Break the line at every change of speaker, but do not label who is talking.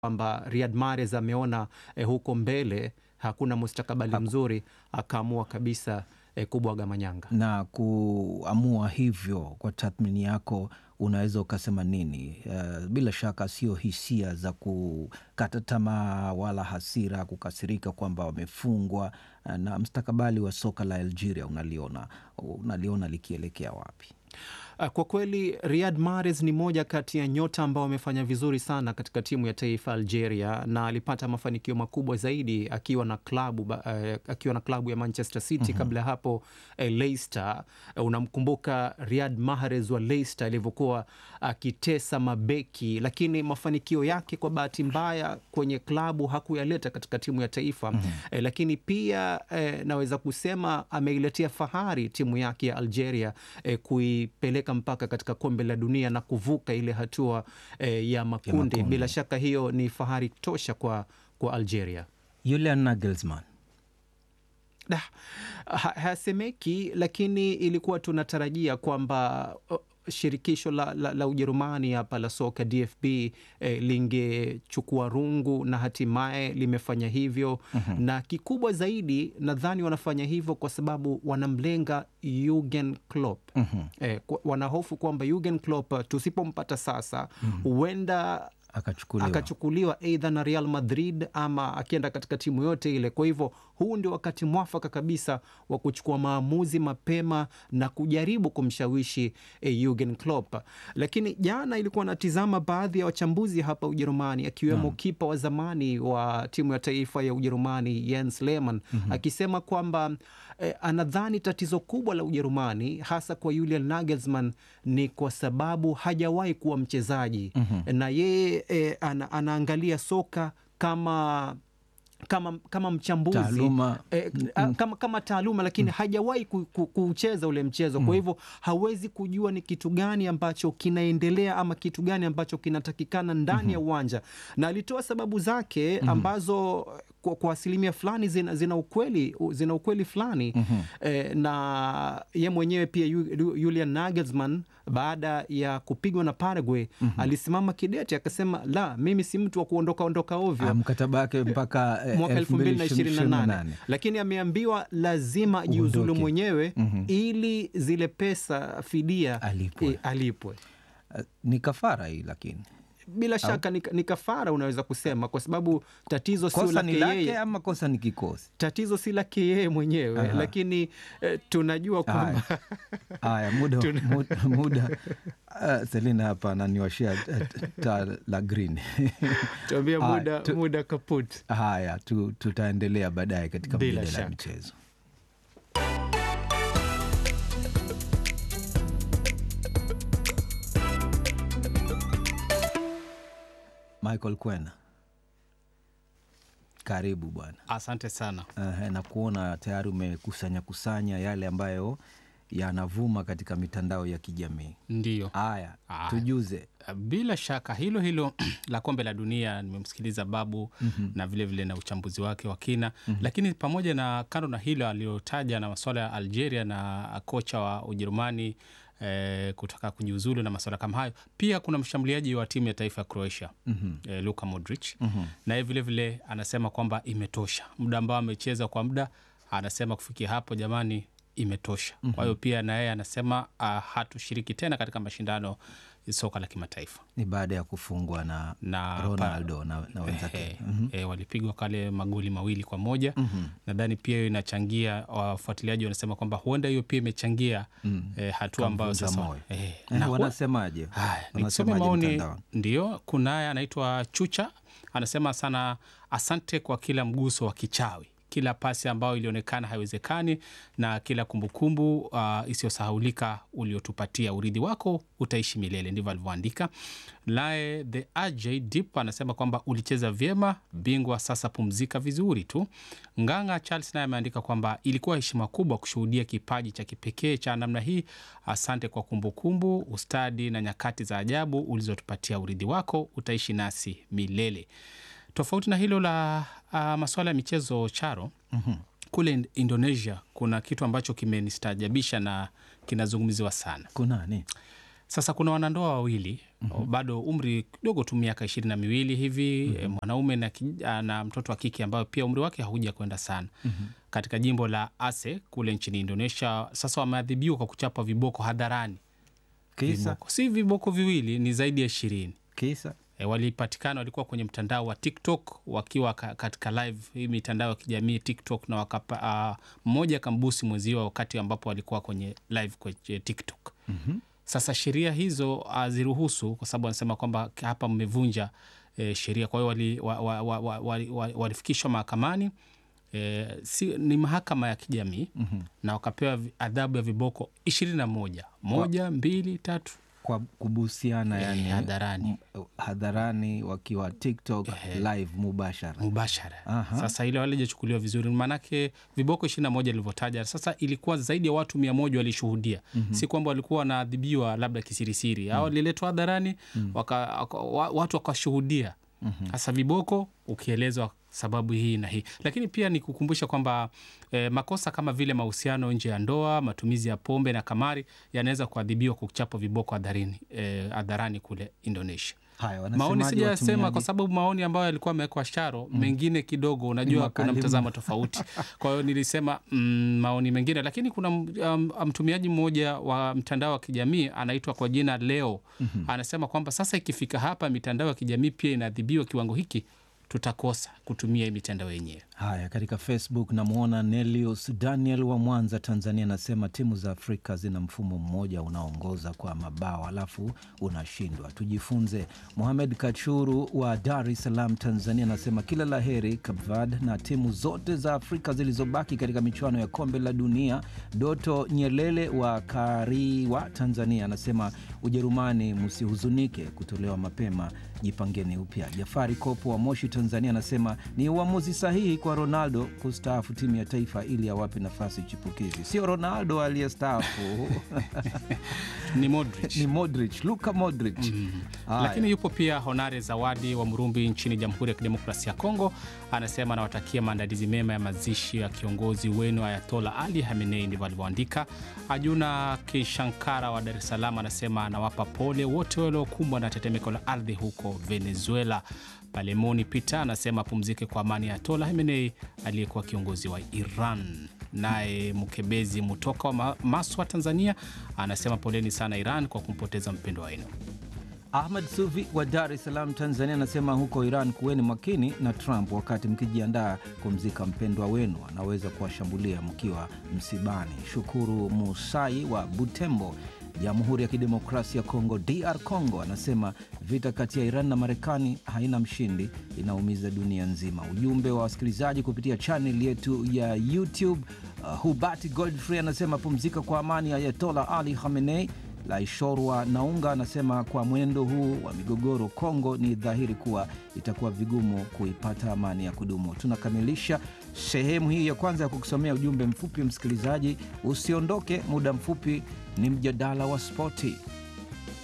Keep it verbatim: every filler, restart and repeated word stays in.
kwamba Riyad Mahrez ameona eh, huko mbele hakuna mustakabali
Haku.
mzuri, akaamua kabisa eh, kubwaga manyanga.
Na kuamua hivyo, kwa tathmini yako unaweza ukasema nini? Uh, bila shaka sio hisia za kukata tamaa wala hasira, kukasirika kwamba wamefungwa. Uh, na mustakabali wa soka la Algeria unaliona unaliona likielekea wapi?
Kwa kweli Riyad Mahrez ni moja kati ya nyota ambao wamefanya vizuri sana katika timu ya taifa Algeria, na alipata mafanikio makubwa zaidi akiwa na klabu uh, akiwa na klabu ya Manchester City. Mm-hmm. Kabla hapo uh, Leicester. Uh, unamkumbuka Riyad Mahrez wa Leicester alivyokuwa akitesa uh, mabeki, lakini mafanikio yake kwa bahati mbaya kwenye klabu hakuyaleta katika timu ya taifa. Mm-hmm. Uh, lakini pia uh, naweza kusema ameiletea fahari timu yake ya Algeria uh, kuipeleka mpaka katika kombe la dunia na kuvuka ile hatua eh, ya makundi. Ya makundi. Bila shaka hiyo ni fahari tosha kwa, kwa Algeria.
Julian Nagelsmann
Da, ha, hasemeki, lakini ilikuwa tunatarajia kwamba uh, shirikisho la, la, la Ujerumani hapa la soka D F B eh, lingechukua rungu na hatimaye limefanya hivyo. Uh-huh. Na kikubwa zaidi nadhani wanafanya hivyo kwa sababu wanamlenga Jurgen Klopp. Uh-huh. Eh, wanahofu kwamba Jurgen Klopp tusipompata sasa huenda uh-huh. akachukuliwa, akachukuliwa aidha na Real Madrid ama akienda katika timu yote ile. Kwa hivyo huu ndio wakati mwafaka kabisa wa kuchukua maamuzi mapema na kujaribu kumshawishi eh, Jurgen Klopp. Lakini jana ilikuwa natizama baadhi ya wachambuzi hapa Ujerumani, akiwemo hmm. kipa wa zamani wa timu ya taifa ya Ujerumani Jens Lehmann. Hmm. Akisema kwamba eh, anadhani tatizo kubwa la Ujerumani hasa kwa Julian Nagelsmann ni kwa sababu hajawahi kuwa mchezaji. Hmm. Na yeye E, ana, anaangalia soka kama kama kama mchambuzi
taaluma.
E, mm. kama, kama taaluma, lakini mm. hajawahi ku, ku, kucheza ule mchezo. Mm. Kwa hivyo hawezi kujua ni kitu gani ambacho kinaendelea ama kitu gani ambacho kinatakikana ndani mm-hmm. ya uwanja, na alitoa sababu zake ambazo kwa, kwa asilimia fulani zina, zina ukweli zina ukweli fulani. Mm-hmm. E, na ye mwenyewe pia Julian Nagelsmann baada ya kupigwa na Paraguay mm-hmm. alisimama kidete akasema, la, mimi si mtu wa kuondoka ondoka ovyo.
Mkataba wake mpaka
eh, mwaka elfu mbili na ishirini na nane, lakini ameambiwa lazima jiuzulu mwenyewe mm-hmm. ili zile pesa fidia alipwe, e, alipwe.
Uh, ni kafara hii, lakini
bila shaka ni, ni kafara unaweza kusema, kwa sababu tatizo si lake yeye
ama kosa ni kikosi.
Tatizo si lake yeye mwenyewe. Aha. Lakini eh, tunajua kwamba
haya muda Tuna... muda, muda. Uh, Selina hapa ananiwashia taa la green.
Tuambia muda tu, muda kaput.
Haya tu, tutaendelea baadaye katika mjadala ya michezo. Michael Kwena, karibu bwana.
Asante sana.
Uh, na kuona tayari umekusanya kusanya yale ambayo yanavuma katika mitandao ya kijamii.
Ndiyo.
Haya, tujuze.
Bila shaka hilo hilo la kombe la dunia nimemsikiliza Babu mm-hmm. na vile vile na uchambuzi wake wa kina. Mm-hmm. Lakini pamoja na kando na hilo aliyotaja na masuala ya Algeria na kocha wa Ujerumani Eh, kutaka kujiuzulu na masuala kama hayo, pia kuna mshambuliaji wa timu ya taifa ya Croatia mm-hmm. eh, Luka Modric mm-hmm. na vile vile anasema kwamba imetosha muda ambao amecheza kwa muda, anasema kufikia hapo jamani imetosha. Mm-hmm. Kwa hiyo pia na yeye anasema uh, hatushiriki tena katika mashindano soka la kimataifa.
Ni baada ya kufungwa na, na Ronaldo pa, na, na wenzake.
Eh, mm-hmm. eh, walipigwa kale magoli mawili kwa moja. Mm-hmm. Nadhani pia hiyo inachangia, wafuatiliaji wanasema kwamba huenda hiyo pia imechangia mm. eh, hatua ambayo sasa
eh, na wanasemaje?
Wanasema maoni ndio. Kunaye anaitwa Chucha anasema sana, asante kwa kila mguso wa kichawi, kila pasi ambayo ilionekana haiwezekani na kila kumbukumbu uh, isiyosahaulika uliotupatia, urithi wako utaishi milele. Ndivyo alivyoandika. Naye the A J Deep anasema kwamba ulicheza vyema, bingwa sasa pumzika vizuri tu. Nganga Charles naye ameandika kwamba ilikuwa heshima kubwa kushuhudia kipaji cha kipekee cha namna hii. Asante kwa kumbukumbu, ustadi na nyakati za ajabu ulizotupatia, urithi wako utaishi nasi milele. Tofauti na hilo la uh, masuala ya michezo Charo, mm-hmm. kule Indonesia kuna kitu ambacho kimenistaajabisha na kinazungumziwa sana.
Kuna nini?
Sasa kuna wanandoa wawili mm-hmm. bado umri kidogo tu miaka ishirini na miwili hivi mm-hmm. mwanaume na, na mtoto wa kike ambayo pia umri wake hauja kwenda sana mm-hmm. katika jimbo la Aceh kule nchini Indonesia. Sasa wameadhibiwa kwa kuchapa viboko hadharani.
Kisa?
Viboko. Si viboko viwili, ni zaidi ya ishirini.
Kisa?
E, walipatikana walikuwa kwenye mtandao wa TikTok wakiwa katika live hii mitandao ya kijamii TikTok, na wakapa uh, mmoja kambusi mwenzio wakati ambapo walikuwa kwenye live kwenye TikTok. Mhm. Sasa sheria hizo haziruhusu kwa sababu wanasema kwamba hapa mmevunja e, sheria. Kwa hiyo walifikishwa wa, wa, wa, wa, wa, wa mahakamani. E, si, ni mahakama ya kijamii mm-hmm. na wakapewa adhabu ya viboko ishirini na moja. Moja, kwa, mbili, tatu.
Kwa kubusiana e, yani
hadharani.
Hadharani wakiwa TikTok e, live mubashara.
Mubashara. Aha. Sasa ile wale jachukuliwa vizuri manake viboko ishirini na moja nilivyotaja. Sasa ilikuwa zaidi ya watu mia moja walishuhudia. Mm-hmm. Si kwamba walikuwa wanaadhibiwa labda kisirisiri. Mm-hmm. Hao waliletwa hadharani mm-hmm. waka, waka, watu wakashuhudia. Mm-hmm. Sasa viboko ukielezwa sababu hii na hii. Lakini pia ni kukumbusha kwamba eh, makosa kama vile mahusiano nje ya ndoa, matumizi ya pombe na kamari yanaweza kuadhibiwa kwa kuchapa viboko hadharani eh, hadharani kule Indonesia.
Haya,
maoni sijasema kwa sababu maoni ambayo yalikuwa yamewekwa Sharo mm. mengine kidogo unajua kuna mtazamo tofauti. Kwa hiyo nilisema mm, maoni mengine, lakini kuna um, mtumiaji mmoja wa mtandao wa kijamii anaitwa kwa jina Leo. Mm-hmm. Anasema kwamba sasa ikifika hapa mitandao ya kijamii pia inaadhibiwa kiwango hiki, tutakosa kutumia hii mitandao yenyewe.
Haya, katika Facebook namuona Nelius Daniel wa Mwanza, Tanzania, anasema timu za Afrika zina mfumo mmoja unaongoza kwa mabao alafu unashindwa, tujifunze. Mohamed Kachuru wa Dar es Salaam, Tanzania, anasema kila laheri Cape Verde na timu zote za Afrika zilizobaki katika michuano ya kombe la dunia. Doto Nyelele wa Kariwa, Tanzania, anasema Ujerumani msihuzunike kutolewa mapema, jipangeni upya. Jafari Kopo wa Moshi, Tanzania, anasema ni uamuzi sahihi kwa Ronaldo kustaafu timu ya taifa ili awape nafasi chipukizi. Sio Ronaldo aliyestaafu.
Ni Modric.
Ni Modric, Luka Modric.
Mm. Lakini yupo pia Honare Zawadi wa Murumbi nchini Jamhuri ya Kidemokrasia ya Kongo, anasema anawatakia maandalizi mema ya mazishi ya kiongozi wenu Ayatollah Ali Khamenei, ndivyo alivyoandika. Ajuna Kishankara wa Dar es Salaam anasema anawapa pole wote waliokumbwa na tetemeko la ardhi huko Venezuela. Palemoni Peter anasema pumzike kwa amani ya Ayatollah Khamenei aliyekuwa kiongozi wa Iran. Naye Mkebezi Mutoka wa Maswa, Tanzania, anasema poleni sana Iran kwa kumpoteza mpendwa wenu.
Ahmad Sufi wa Dar es Salaam, Tanzania, anasema huko Iran kuweni makini na Trump wakati mkijiandaa kumzika mpendwa wenu, anaweza kuwashambulia mkiwa msibani. Shukuru Musai wa Butembo, Jamhuri ya Kidemokrasia ya Kongo, D R Congo, anasema vita kati ya Iran na Marekani haina mshindi, inaumiza dunia nzima. Ujumbe wa wasikilizaji kupitia channel yetu ya YouTube. Uh, Hubati Godfrey anasema pumzika kwa amani Ayatollah Ali Khamenei. Laishorwa Naunga anasema kwa mwendo huu wa migogoro Kongo ni dhahiri kuwa itakuwa vigumu kuipata amani ya kudumu. Tunakamilisha sehemu hii ya kwanza ya kukusomea ujumbe mfupi. Msikilizaji, usiondoke, muda mfupi ni mjadala wa spoti.